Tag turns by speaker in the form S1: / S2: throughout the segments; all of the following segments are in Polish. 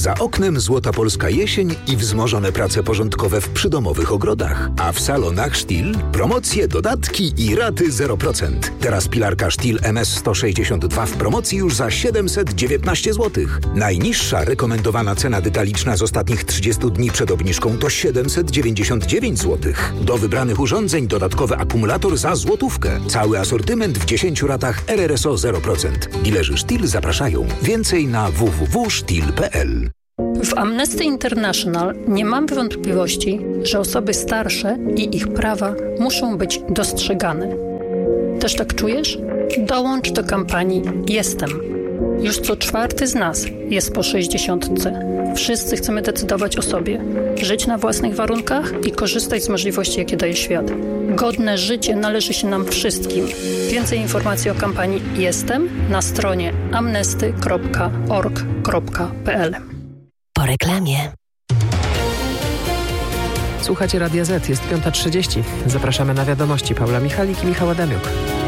S1: Za oknem złota polska jesień i wzmożone prace porządkowe w przydomowych ogrodach. A w salonach Stihl promocje, dodatki i raty 0%. Teraz pilarka Stihl MS162 w promocji już za 719 zł. Najniższa rekomendowana cena detaliczna z ostatnich 30 dni przed obniżką to 799 zł. Do wybranych urządzeń dodatkowy akumulator za złotówkę. Cały asortyment w 10 ratach RRSO 0%. Dilerzy Stihl zapraszają. Więcej na www.stihl.pl.
S2: W Amnesty International nie mam wątpliwości, że osoby starsze i ich prawa muszą być dostrzegane. Też tak czujesz? Dołącz do kampanii Jestem. Już co czwarty z nas jest po 60. Wszyscy chcemy decydować o sobie, żyć na własnych warunkach i korzystać z możliwości, jakie daje świat. Godne życie należy się nam wszystkim. Więcej informacji o kampanii Jestem na stronie amnesty.org.pl.
S3: Po reklamie.
S4: Słuchacie Radia Z, jest 5:30. Zapraszamy na wiadomości. Paula Michalik i Michał Adamiuk.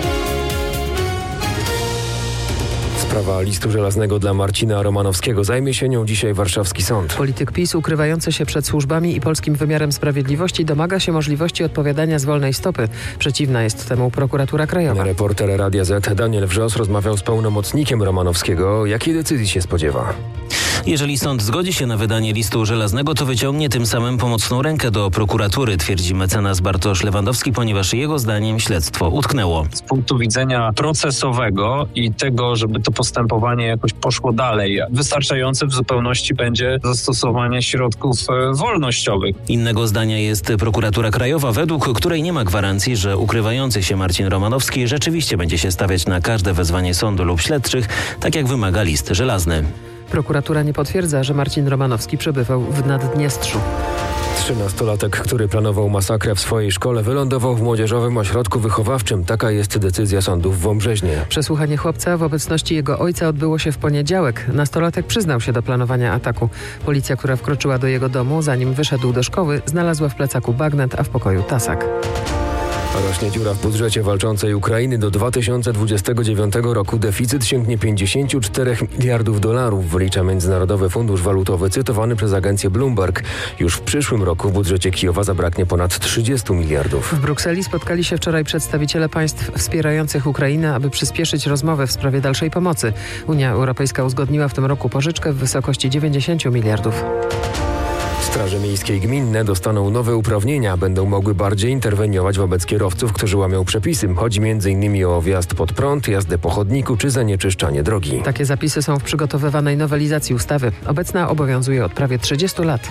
S5: Sprawa listu żelaznego dla Marcina Romanowskiego. Zajmie się nią dzisiaj warszawski sąd.
S4: Polityk PiS ukrywający się przed służbami i polskim wymiarem sprawiedliwości domaga się możliwości odpowiadania z wolnej stopy. Przeciwna jest temu prokuratura krajowa.
S5: Reporter Radia Z Daniel Wrzos rozmawiał z pełnomocnikiem Romanowskiego. Jakiej decyzji się spodziewa?
S6: Jeżeli sąd zgodzi się na wydanie listu żelaznego, to wyciągnie tym samym pomocną rękę do prokuratury, twierdzi mecenas Bartosz Lewandowski, ponieważ jego zdaniem śledztwo utknęło.
S7: Z punktu widzenia procesowego i tego, żeby to postępowanie jakoś poszło dalej, wystarczające w zupełności będzie zastosowanie środków wolnościowych.
S6: Innego zdania jest prokuratura krajowa, według której nie ma gwarancji, że ukrywający się Marcin Romanowski rzeczywiście będzie się stawiać na każde wezwanie sądu lub śledczych, tak jak wymaga list żelazny.
S4: Prokuratura nie potwierdza, że Marcin Romanowski przebywał w Naddniestrzu.
S5: 13-latek, który planował masakrę w swojej szkole, wylądował w młodzieżowym ośrodku wychowawczym. Taka jest decyzja sądu w Wąbrzeźnie.
S4: Przesłuchanie chłopca w obecności jego ojca odbyło się w poniedziałek. Nastolatek przyznał się do planowania ataku. Policja, która wkroczyła do jego domu, zanim wyszedł do szkoły, znalazła w plecaku bagnet, a w pokoju tasak.
S5: Rośnie dziura w budżecie walczącej Ukrainy. Do 2029 roku deficyt sięgnie 54 miliardów dolarów, wylicza Międzynarodowy Fundusz Walutowy cytowany przez agencję Bloomberg. Już w przyszłym roku w budżecie Kijowa zabraknie ponad 30 miliardów.
S4: W Brukseli spotkali się wczoraj przedstawiciele państw wspierających Ukrainę, aby przyspieszyć rozmowy w sprawie dalszej pomocy. Unia Europejska uzgodniła w tym roku pożyczkę w wysokości 90 miliardów.
S5: Straże miejskie i gminne dostaną nowe uprawnienia. Będą mogły bardziej interweniować wobec kierowców, którzy łamią przepisy. Chodzi m.in. o wjazd pod prąd, jazdę po chodniku czy zanieczyszczanie drogi.
S4: Takie zapisy są w przygotowywanej nowelizacji ustawy. Obecna obowiązuje od prawie 30 lat.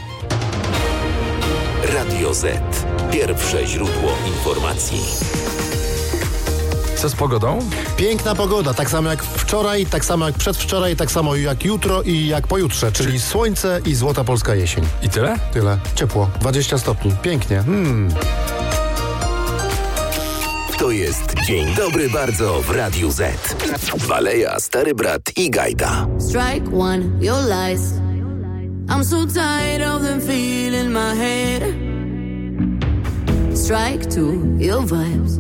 S3: Radio Z. Pierwsze źródło informacji.
S8: Co z pogodą?
S9: Piękna pogoda, tak samo jak wczoraj, tak samo jak przedwczoraj, tak samo jak jutro i jak pojutrze, czyli słońce i złota polska jesień.
S8: I tyle?
S9: Tyle. Ciepło. 20 stopni. Pięknie.
S3: To jest Dzień Dobry Bardzo w Radiu Z. Baleja, Stary Brat i Gajda.
S10: Strike one, your lies. I'm so tired of them feeling my head. Strike two, your vibes.